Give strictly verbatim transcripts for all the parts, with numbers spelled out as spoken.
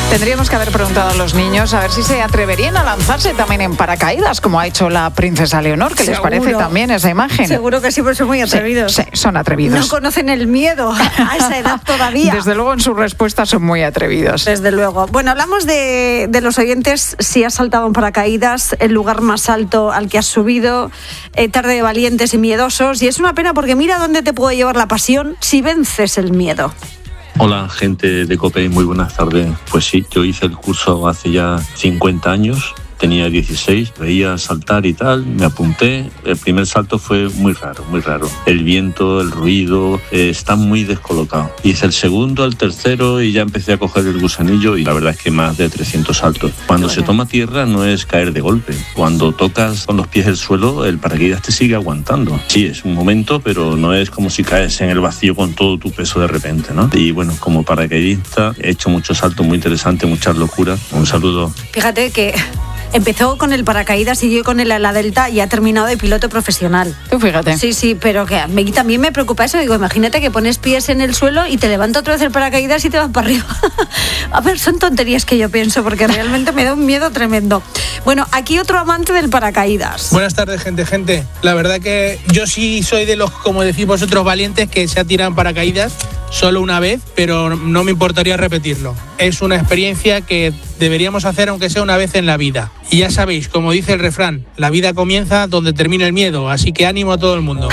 Tendríamos que haber preguntado a los niños a ver si se atreverían a lanzarse también en paracaídas, como ha hecho la princesa Leonor. ¿Qué les parece también esa imagen? Seguro que sí, pero son muy atrevidos. Sí, sí, son atrevidos. No conocen el miedo a esa edad todavía. Desde luego en sus respuestas son muy atrevidos. Desde luego. Bueno, hablamos de, de los oyentes, si has saltado en paracaídas, el lugar más alto al que has subido, eh, tarde de valientes y miedosos, y es una pena porque mira dónde te puede llevar la pasión si vences el miedo. Hola, gente de COPE, muy buenas tardes. Pues sí, yo hice el curso hace ya cincuenta años. Tenía dieciséis, veía saltar y tal, me apunté. El primer salto fue muy raro, muy raro. El viento, el ruido, eh, está muy descolocado. Hice el segundo, el tercero y ya empecé a coger el gusanillo y la verdad es que más de trescientos saltos. Cuando bueno. se toma tierra no es caer de golpe. Cuando tocas con los pies el suelo, el paracaídas te sigue aguantando. Sí, es un momento, pero no es como si caes en el vacío con todo tu peso de repente, ¿no? Y bueno, como paracaidista he hecho muchos saltos muy interesantes, muchas locuras. Un saludo. Fíjate que empezó con el paracaídas, siguió con el ala delta y ha terminado de piloto profesional. Tú fíjate. Sí, sí, pero que a mí también me preocupa eso. Digo, imagínate que pones pies en el suelo y te levanta otra vez el paracaídas y te vas para arriba. A ver, son tonterías que yo pienso porque realmente me da un miedo tremendo. Bueno, aquí otro amante del paracaídas. Buenas tardes, gente, gente. La verdad que yo sí soy de los, como decís vosotros, valientes que se atiran paracaídas solo una vez, pero no me importaría repetirlo. Es una experiencia que deberíamos hacer aunque sea una vez en la vida. Y ya sabéis, como dice el refrán, la vida comienza donde termina el miedo, así que ánimo a todo el mundo.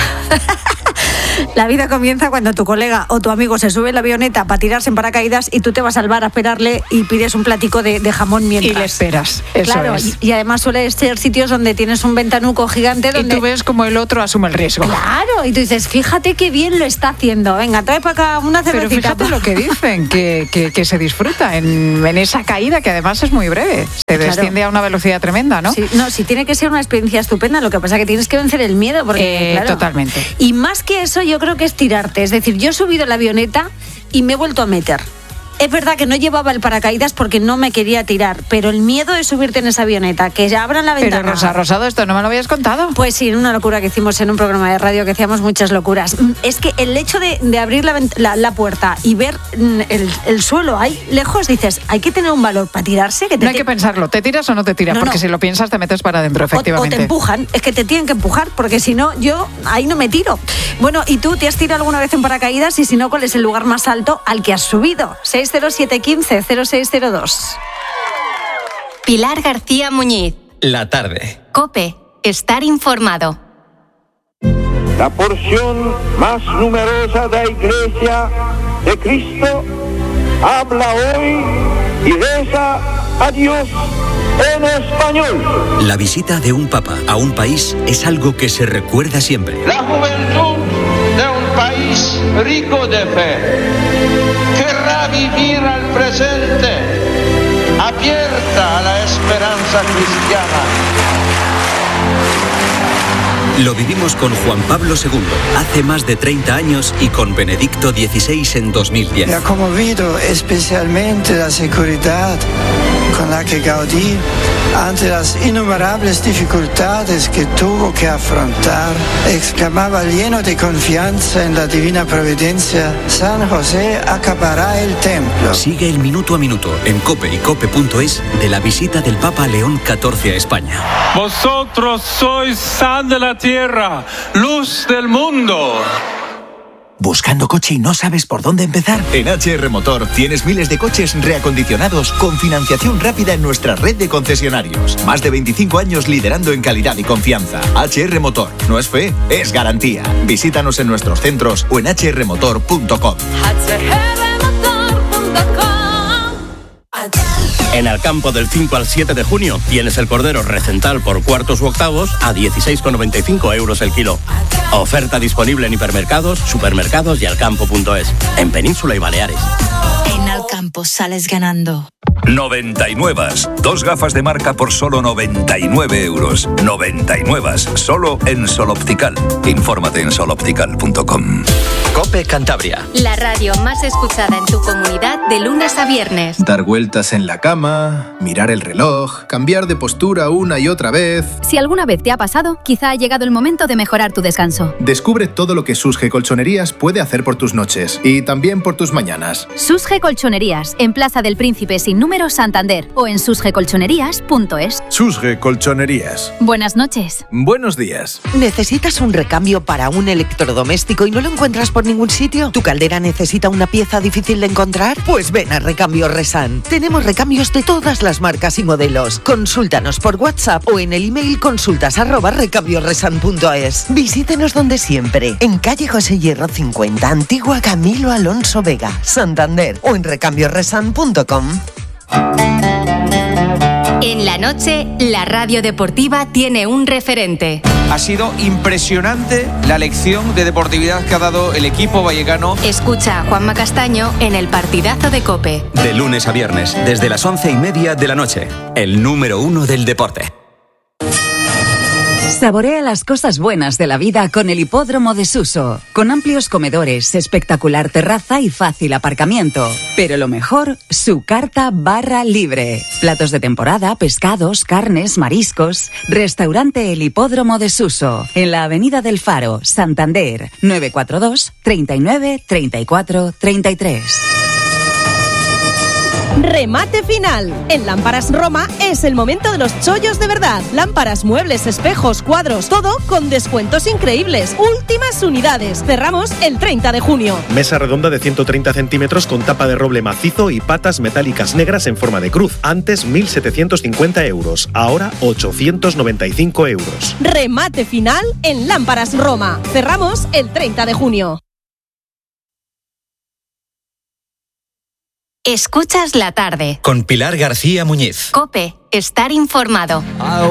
La vida comienza cuando tu colega o tu amigo se sube en la avioneta para tirarse en paracaídas y tú te vas al bar a esperarle y pides un platico de, de jamón mientras. Y le esperas, eso claro, es. Y, y además suele ser sitios donde tienes un ventanuco gigante donde... Y tú ves como el otro asume el riesgo. Claro, y tú dices, fíjate qué bien lo está haciendo. Venga, trae para acá una cervecita. Pero fíjate lo que dicen, que, que, que se disfruta en, en esa caída, que además es muy breve. Se claro. desciende a una velocidad tremenda, ¿no? Sí, no, sí, tiene que ser una experiencia estupenda. Lo que pasa es que tienes que vencer el miedo. Porque, eh, claro, totalmente. Y más que eso, yo creo que es tirarte. Es decir, yo he subido la avioneta y me he vuelto a meter. Es verdad que no llevaba el paracaídas porque no me quería tirar, pero el miedo de subirte en esa avioneta, que ya abran la ventana. Pero Rosa Rosado, esto no me lo habías contado. Pues sí, una locura que hicimos en un programa de radio, que hacíamos muchas locuras. Es que el hecho de, de abrir la, la, la puerta y ver el, el suelo ahí lejos, dices, hay que tener un valor para tirarse. Que te no hay que pensarlo, ¿te tiras o no te tiras? No, porque no. si lo piensas te metes para adentro, efectivamente. O, o te empujan, es que te tienen que empujar, porque si no, yo ahí no me tiro. Bueno, ¿y tú te has tirado alguna vez en paracaídas? Y si no, ¿cuál es el lugar más alto al que has subido? seis cero siete uno cinco cero seis cero dos. Pilar García Muñiz. La tarde. COPE. Estar informado. La porción más numerosa de la Iglesia de Cristo habla hoy y reza a Dios en español. La visita de un papa a un país es algo que se recuerda siempre. La juventud de un país rico de fe querrá vivir al presente, abierta a la esperanza cristiana. Lo vivimos con Juan Pablo segundo hace más de treinta años y con Benedicto dieciséis en dos mil diez. Me ha conmovido especialmente la seguridad con la que Gaudí, ante las innumerables dificultades que tuvo que afrontar, exclamaba lleno de confianza en la divina providencia: San José acabará el templo. Sigue el minuto a minuto en COPE y COPE punto es de la visita del Papa León catorce a España. Vosotros sois sal de la tierra, luz del mundo. ¿Buscando coche y no sabes por dónde empezar? En H R Motor tienes miles de coches reacondicionados con financiación rápida en nuestra red de concesionarios. Más de veinticinco años liderando en calidad y confianza. H R Motor. No es fe, es garantía. Visítanos en nuestros centros o en h r motor punto com. En Alcampo del cinco al siete de junio tienes el cordero recental por cuartos u octavos a dieciséis con noventa y cinco euros el kilo. Oferta disponible en hipermercados, supermercados y alcampo punto es. En Península y Baleares. En Alcampo sales ganando. noventa y nueve. Dos gafas de marca por solo noventa y nueve euros. noventa y nueve. Solo en Sol Optical. Infórmate en sol optical punto com. COPE Cantabria. La radio más escuchada en tu comunidad de lunes a viernes. Dar vueltas en la cama, mirar el reloj, cambiar de postura una y otra vez. Si alguna vez te ha pasado, quizá ha llegado el momento de mejorar tu descanso. Descubre todo lo que Susge Colchonerías puede hacer por tus noches y también por tus mañanas. Susge Colchonerías. Colchonerías, en Plaza del Príncipe sin número, Santander, o en susgecolchonerías punto es. Susge Colchonerías. Buenas noches. Buenos días. ¿Necesitas un recambio para un electrodoméstico y no lo encuentras por ningún sitio? ¿Tu caldera necesita una pieza difícil de encontrar? Pues ven a Recambio Resan. Tenemos recambios de todas las marcas y modelos. Consúltanos por WhatsApp o en el email consultas arroba recambioresan punto es. Visítenos donde siempre, en calle José Hierro cincuenta, Antigua Camilo Alonso Vega, Santander, o en recambio resan punto com. En la noche, la radio deportiva tiene un referente. Ha sido impresionante la lección de deportividad que ha dado el equipo vallecano. Escucha a Juanma Castaño en el partidazo de COPE. De lunes a viernes, desde las once y media de la noche, el número uno del deporte. Saborea las cosas buenas de la vida con el Hipódromo de Suso, con amplios comedores, espectacular terraza y fácil aparcamiento. Pero lo mejor, su carta barra libre. Platos de temporada, pescados, carnes, mariscos. Restaurante El Hipódromo de Suso, en la Avenida del Faro, Santander, nueve cuatro dos, treinta y nueve, treinta y cuatro, treinta y tres. Remate final. En Lámparas Roma es el momento de los chollos de verdad. Lámparas, muebles, espejos, cuadros, todo con descuentos increíbles. Últimas unidades. Cerramos el treinta de junio. Mesa redonda de ciento treinta centímetros con tapa de roble macizo y patas metálicas negras en forma de cruz. Antes mil setecientos cincuenta euros, ahora ochocientos noventa y cinco euros. Remate final en Lámparas Roma. Cerramos el treinta de junio. Escuchas la tarde. Con Pilar García Muñiz. COPE, estar informado.